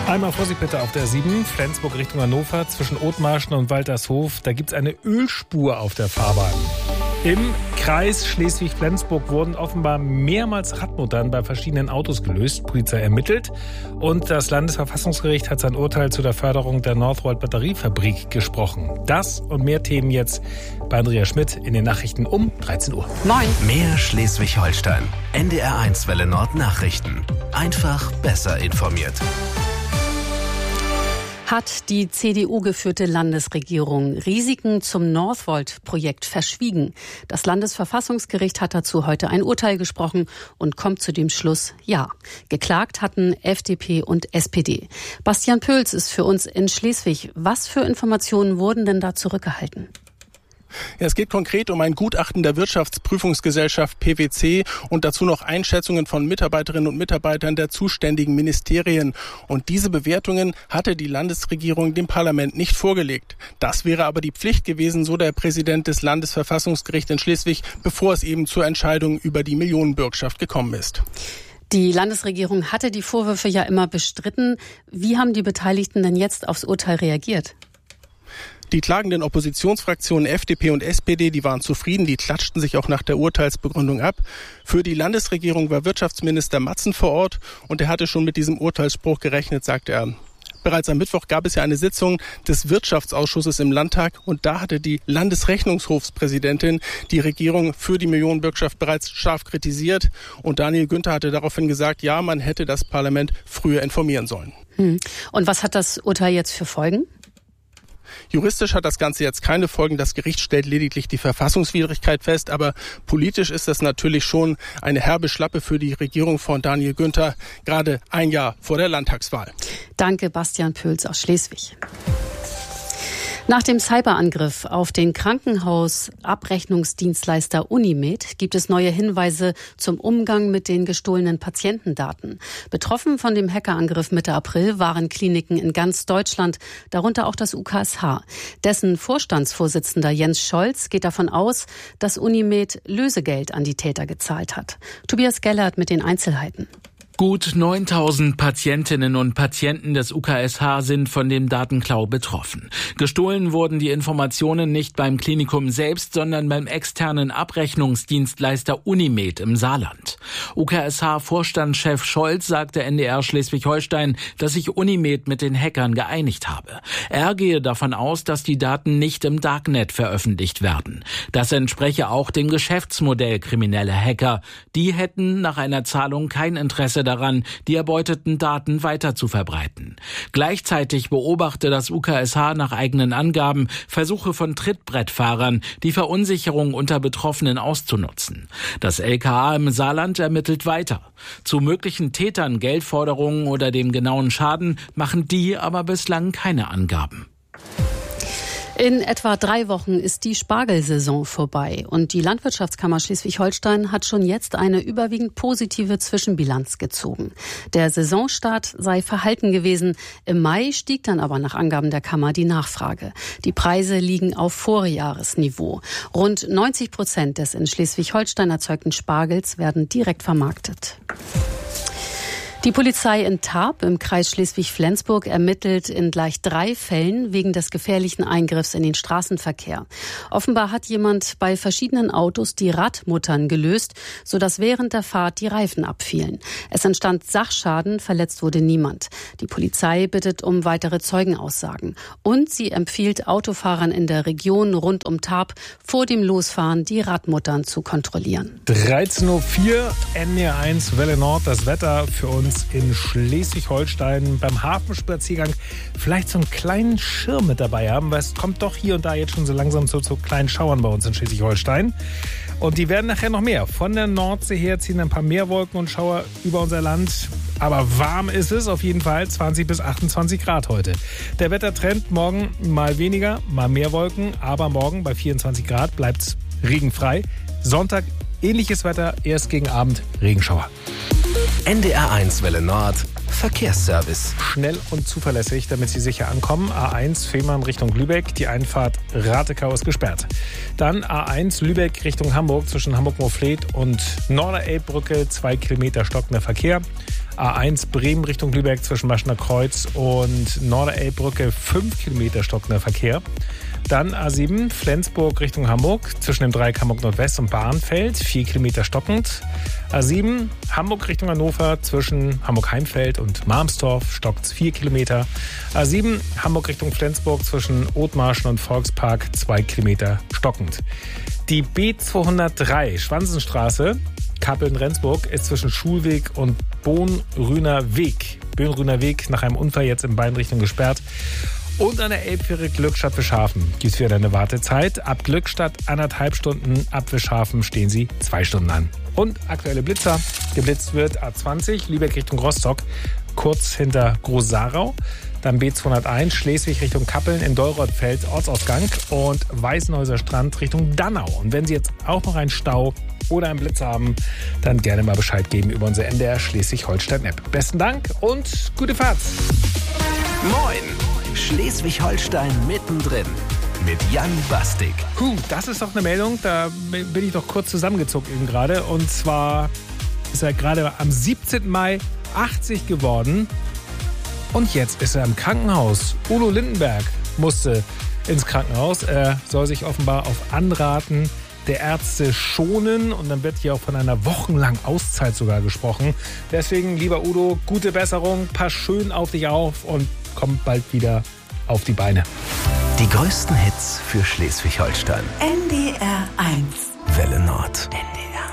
Einmal Vorsicht bitte auf der 7, Flensburg Richtung Hannover, zwischen Othmarschen und Waltershof. Da gibt es eine Ölspur auf der Fahrbahn. Im Kreis Schleswig-Flensburg wurden offenbar mehrmals Radmuttern bei verschiedenen Autos gelöst. Polizei ermittelt und das Landesverfassungsgericht hat sein Urteil zu der Förderung der Northvolt Batteriefabrik gesprochen. Das und mehr Themen jetzt bei Andrea Schmidt in den Nachrichten um 13 Uhr. Moin. Mehr Schleswig-Holstein. NDR1 Welle Nord Nachrichten. Einfach besser informiert. Hat die CDU-geführte Landesregierung Risiken zum Northvolt-Projekt verschwiegen? Das Landesverfassungsgericht hat dazu heute ein Urteil gesprochen und kommt zu dem Schluss, ja. Geklagt hatten FDP und SPD. Bastian Pöls ist für uns in Schleswig. Was für Informationen wurden denn da zurückgehalten? Ja, es geht konkret um ein Gutachten der Wirtschaftsprüfungsgesellschaft PwC und dazu noch Einschätzungen von Mitarbeiterinnen und Mitarbeitern der zuständigen Ministerien. Und diese Bewertungen hatte die Landesregierung dem Parlament nicht vorgelegt. Das wäre aber die Pflicht gewesen, so der Präsident des Landesverfassungsgerichts in Schleswig, bevor es eben zur Entscheidung über die Millionenbürgschaft gekommen ist. Die Landesregierung hatte die Vorwürfe ja immer bestritten. Wie haben die Beteiligten denn jetzt aufs Urteil reagiert? Die klagenden Oppositionsfraktionen FDP und SPD, die waren zufrieden, die klatschten sich auch nach der Urteilsbegründung ab. Für die Landesregierung war Wirtschaftsminister Matzen vor Ort und er hatte schon mit diesem Urteilsspruch gerechnet, sagte er. Bereits am Mittwoch gab es ja eine Sitzung des Wirtschaftsausschusses im Landtag und da hatte die Landesrechnungshofspräsidentin die Regierung für die Millionenbürgschaft bereits scharf kritisiert und Daniel Günther hatte daraufhin gesagt, ja, man hätte das Parlament früher informieren sollen. Und was hat das Urteil jetzt für Folgen? Juristisch hat das Ganze jetzt keine Folgen. Das Gericht stellt lediglich die Verfassungswidrigkeit fest. Aber politisch ist das natürlich schon eine herbe Schlappe für die Regierung von Daniel Günther, gerade ein Jahr vor der Landtagswahl. Danke, Bastian Pöls aus Schleswig. Nach dem Cyberangriff auf den Krankenhausabrechnungsdienstleister Unimed gibt es neue Hinweise zum Umgang mit den gestohlenen Patientendaten. Betroffen von dem Hackerangriff Mitte April waren Kliniken in ganz Deutschland, darunter auch das UKSH. Dessen Vorstandsvorsitzender Jens Scholz geht davon aus, dass Unimed Lösegeld an die Täter gezahlt hat. Tobias Gellert mit den Einzelheiten. Gut 9.000 Patientinnen und Patienten des UKSH sind von dem Datenklau betroffen. Gestohlen wurden die Informationen nicht beim Klinikum selbst, sondern beim externen Abrechnungsdienstleister Unimed im Saarland. UKSH-Vorstandschef Scholz sagte NDR Schleswig-Holstein, dass sich Unimed mit den Hackern geeinigt habe. Er gehe davon aus, dass die Daten nicht im Darknet veröffentlicht werden. Das entspreche auch dem Geschäftsmodell krimineller Hacker. Die hätten nach einer Zahlung kein Interesse daran, die erbeuteten Daten weiter zu verbreiten. Gleichzeitig beobachte das UKSH nach eigenen Angaben Versuche von Trittbrettfahrern, die Verunsicherung unter Betroffenen auszunutzen. Das LKA im Saarland ermittelt weiter. Zu möglichen Tätern, Geldforderungen oder dem genauen Schaden machen die aber bislang keine Angaben. In etwa 3 Wochen ist die Spargelsaison vorbei und die Landwirtschaftskammer Schleswig-Holstein hat schon jetzt eine überwiegend positive Zwischenbilanz gezogen. Der Saisonstart sei verhalten gewesen. Im Mai stieg dann aber nach Angaben der Kammer die Nachfrage. Die Preise liegen auf Vorjahresniveau. Rund 90% des in Schleswig-Holstein erzeugten Spargels werden direkt vermarktet. Die Polizei in Tarp im Kreis Schleswig-Flensburg ermittelt in gleich 3 Fällen wegen des gefährlichen Eingriffs in den Straßenverkehr. Offenbar hat jemand bei verschiedenen Autos die Radmuttern gelöst, sodass während der Fahrt die Reifen abfielen. Es entstand Sachschaden, verletzt wurde niemand. Die Polizei bittet um weitere Zeugenaussagen. Und sie empfiehlt Autofahrern in der Region rund um Tarp vor dem Losfahren die Radmuttern zu kontrollieren. 13.04 Uhr, NDR1 Welle Nord, das Wetter für uns in Schleswig-Holstein beim Hafenspaziergang vielleicht so einen kleinen Schirm mit dabei haben, weil es kommt doch hier und da jetzt schon so langsam zu kleinen Schauern bei uns in Schleswig-Holstein. Und die werden nachher noch mehr. Von der Nordsee her ziehen ein paar mehr Wolken und Schauer über unser Land. Aber warm ist es auf jeden Fall, 20 bis 28 Grad heute. Der Wettertrend morgen mal weniger, mal mehr Wolken, aber morgen bei 24 Grad bleibt es regenfrei. Sonntag ähnliches Wetter, erst gegen Abend Regenschauer. NDR1 Welle Nord Verkehrsservice. Schnell und zuverlässig, damit Sie sicher ankommen. A1 Fehmarn Richtung Lübeck, die Einfahrt Ratekau ist gesperrt. Dann A1 Lübeck Richtung Hamburg zwischen Hamburg-Moorfleet und Norderelbbrücke, 2 Kilometer stockender Verkehr. A1 Bremen Richtung Lübeck zwischen Maschener Kreuz und Norderelbbrücke 5 Kilometer stockender Verkehr. Dann A7 Flensburg Richtung Hamburg zwischen dem Dreieck Hamburg Nordwest und Bahrenfeld 4 Kilometer stockend. A7 Hamburg Richtung Hannover zwischen Hamburg-Heimfeld und Marmstorf stockt 4 Kilometer. A7 Hamburg Richtung Flensburg zwischen Othmarschen und Volkspark 2 Kilometer stockend. Die B203 Schwansenstraße Kappeln-Rendsburg ist zwischen Schulweg und Bohnrühner Weg nach einem Unfall jetzt in beiden Richtungen gesperrt. Und an der Elbfähre Glückstadt Wischhafen gibt es wieder eine Wartezeit. Ab Glückstadt 1,5 Stunden, ab Wischhafen stehen Sie 2 Stunden an. Und aktuelle Blitzer. Geblitzt wird A20 Lübeck Richtung Rostock, kurz hinter Groß-Sarau. Dann B201 Schleswig Richtung Kappeln in Dolrothfeld Ortsausgang und Weißenhäuser Strand Richtung Dannau. Und wenn Sie jetzt auch noch einen Stau oder einen Blitz haben, dann gerne mal Bescheid geben über unsere NDR Schleswig-Holstein-App. Besten Dank und gute Fahrt. Moin! Schleswig-Holstein mittendrin mit Jan Bastik. Das ist doch eine Meldung, da bin ich doch kurz zusammengezuckt eben gerade. Und zwar ist er gerade am 17. Mai 80 geworden und jetzt ist er im Krankenhaus. Udo Lindenberg musste ins Krankenhaus. Er soll sich offenbar auf Anraten der Ärzte schonen und dann wird hier auch von einer wochenlangen Auszeit sogar gesprochen. Deswegen, lieber Udo, gute Besserung, pass schön auf dich auf und komm bald wieder auf die Beine. Die größten Hits für Schleswig-Holstein. NDR 1 Welle Nord. NDR